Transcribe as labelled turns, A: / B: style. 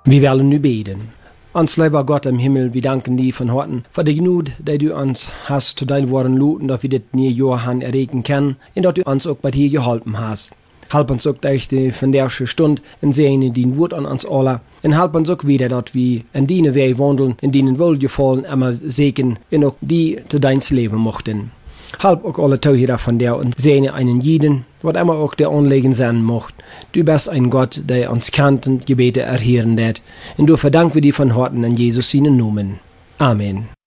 A: Wir wollen nu beten. Ons lieber Gott im Himmel, wir danken dir von Herzen für die Gnade, die du uns hast zu dein Worten luten, dass wir das nie Johann erregen können und dass du uns auch bei dir geholfen hast. Halb uns auch durch die von der Stunde und sehen dein Wort an uns alle. Und halb uns auch wieder, dass wir in deine Wege wandeln, in deinen Wohlgefallen immer segnen und auch die zu deins Leben mochten. Halb auch alle Zuhörer von der und sehen einen jeden, was immer auch der Anliegen sein mocht. Du bist ein Gott, der uns kennt und Gebete erhören wird. Und du verdanken wir dir von Herzen in Jesus seinen Namen. Amen.